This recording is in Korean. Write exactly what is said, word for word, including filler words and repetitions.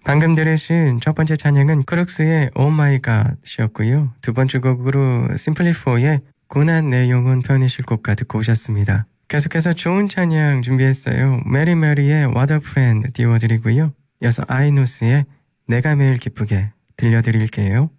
방금 들으신 첫 번째 찬양은 크룩스의 Oh My God이었고요. 두 번째 곡으로 심플리포의 고난 내 영혼 편이실 곳가 듣고 오셨습니다. 계속해서 좋은 찬양 준비했어요. 메리 메리의 What a Friend 띄워드리고요. 이어서 아이노스의 내가 매일 기쁘게 들려드릴게요.